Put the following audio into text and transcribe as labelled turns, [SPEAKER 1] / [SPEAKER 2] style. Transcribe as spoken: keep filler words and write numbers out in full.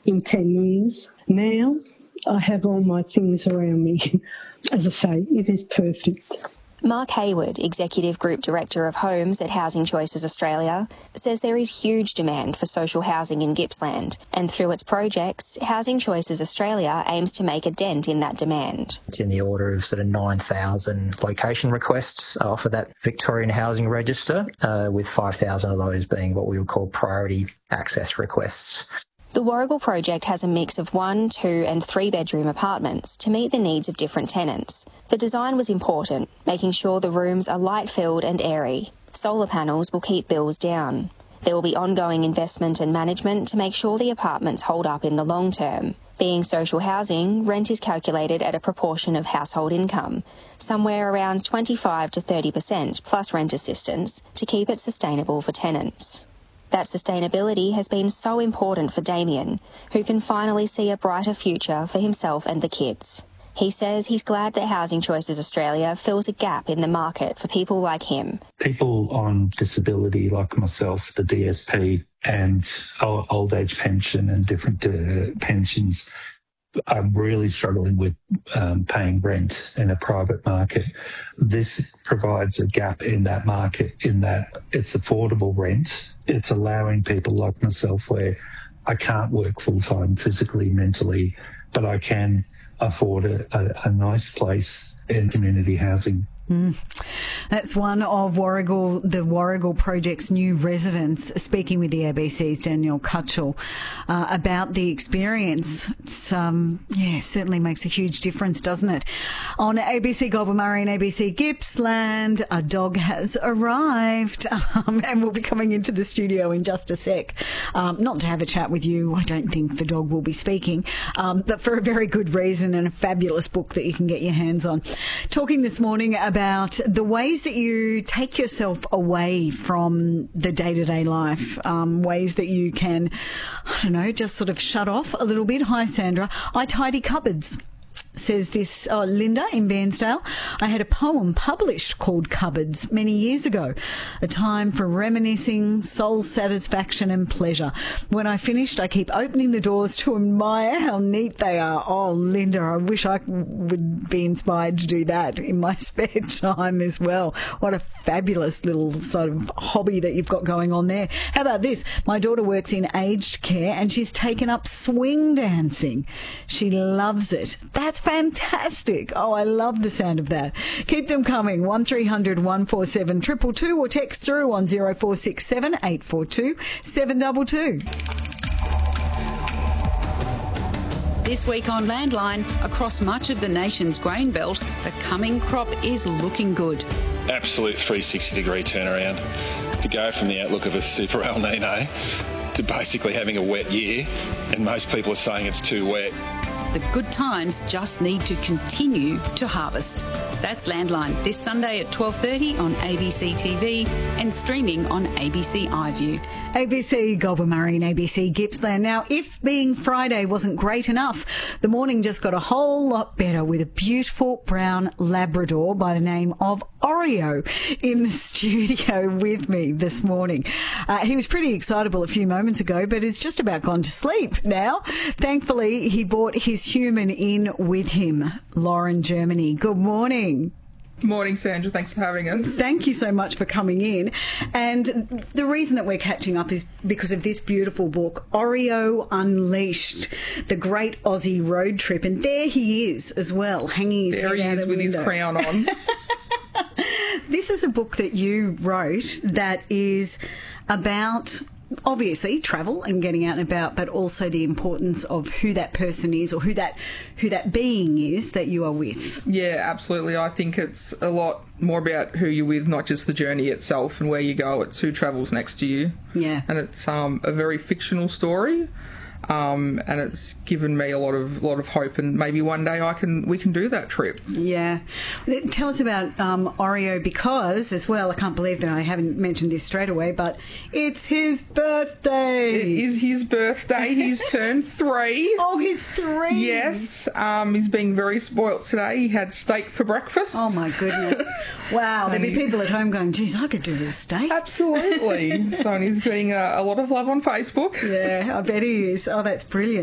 [SPEAKER 1] in ten years. Now I have all my things around me. As I say, it is perfect.
[SPEAKER 2] Mark Hayward, Executive Group Director of Homes at Housing Choices Australia, says there is huge demand for social housing in Gippsland, and through its projects, Housing Choices Australia aims to make a dent in that demand.
[SPEAKER 3] It's in the order of sort of nine thousand location requests uh, for that Victorian Housing Register, uh, with five thousand of those being what we would call priority access requests.
[SPEAKER 2] The Warrigal project has a mix of one, two and three bedroom apartments to meet the needs of different tenants. The design was important, making sure the rooms are light-filled and airy. Solar panels will keep bills down. There will be ongoing investment and management to make sure the apartments hold up in the long term. Being social housing, rent is calculated at a proportion of household income, somewhere around twenty-five to thirty percent plus rent assistance, to keep it sustainable for tenants. That sustainability has been so important for Damien, who can finally see a brighter future for himself and the kids. He says he's glad that Housing Choices Australia fills a gap in the market for people like him.
[SPEAKER 4] People on disability like myself, the D S P and old age pension and different uh, pensions, are really struggling with um, paying rent in a private market. This provides a gap in that market in that it's affordable rent. It's allowing people like myself where I can't work full-time physically, mentally, but I can afford a, a, a nice place in community housing.
[SPEAKER 5] Mm. That's one of Warrigal, the Warrigal Project's new residents, speaking with the A B C's Danielle Cutchell uh, about the experience. It's, um, yeah, certainly makes a huge difference, doesn't it? On A B C Goulburn Murray and A B C Gippsland, a dog has arrived um, and will be coming into the studio in just a sec. Um, not to have a chat with you, I don't think the dog will be speaking, um, but for a very good reason and a fabulous book that you can get your hands on. Talking this morning about about the ways that you take yourself away from the day-to-day life, um, ways that you can, I don't know, just sort of shut off a little bit. Hi, Sandra. I tidy cupboards. Says this oh, Linda in Bairnsdale. I had a poem published called Cupboards many years ago, a time for reminiscing, soul satisfaction and pleasure. When I finished, I keep opening the doors to admire how neat they are. Oh, Linda, I wish I would be inspired to do that in my spare time as well. What a fabulous little sort of hobby that you've got going on there. How about this? My daughter works in aged care and she's taken up swing dancing. She loves it. That's fantastic. Oh, I love the sound of that. Keep them coming. one three hundred one four seven two two two or text through on zero four six seven eight four two seven two two.
[SPEAKER 6] This week on Landline, across much of the nation's grain belt, the coming crop is looking good.
[SPEAKER 7] Absolute three hundred sixty degree turnaround. To go from the outlook of a super El Nino to basically having a wet year, and most people are saying it's too wet.
[SPEAKER 6] The good times just need to continue to harvest. That's Landline, this Sunday at twelve thirty on A B C T V and streaming on A B C iView.
[SPEAKER 5] A B C Goulburn Murray and A B C Gippsland. Now, if being Friday wasn't great enough, the morning just got a whole lot better with a beautiful brown Labrador by the name of Oreo in the studio with me this morning. Uh, he was pretty excitable a few moments ago, but is just about gone to sleep now. Thankfully, he brought his human in with him, Lauren Germany. Good morning.
[SPEAKER 8] Morning, Sandra. Thanks for having us.
[SPEAKER 5] Thank you so much for coming in. And the reason that we're catching up is because of this beautiful book, Oreo Unleashed, the Great Aussie Road Trip. And there he is as well, hanging his
[SPEAKER 8] there
[SPEAKER 5] head out
[SPEAKER 8] he is
[SPEAKER 5] the
[SPEAKER 8] with
[SPEAKER 5] window.
[SPEAKER 8] his crown on.
[SPEAKER 5] This is a book that you wrote that is about, obviously, travel and getting out and about, but also the importance of who that person is or who that who that being is that you are with.
[SPEAKER 8] Yeah, absolutely. I think it's a lot more about who you're with, not just the journey itself and where you go. It's who travels next to you.
[SPEAKER 5] Yeah.
[SPEAKER 8] And it's um, a very fictional story. Um, and it's given me a lot of lot of hope, and maybe one day I can we can do that trip.
[SPEAKER 5] Yeah. Tell us about um, Oreo, because, as well, I can't believe that I haven't mentioned this straight away, but it's his birthday.
[SPEAKER 8] It is his birthday. He's turned three.
[SPEAKER 5] Oh, he's three.
[SPEAKER 8] Yes. Um, he's being very spoilt today. He had steak for breakfast.
[SPEAKER 5] Oh, my goodness. Wow. There'll be people at home going, geez, I could do with steak.
[SPEAKER 8] Absolutely. So and he's getting a, a lot of love on Facebook.
[SPEAKER 5] Yeah, I bet he is. Oh, that's brilliant.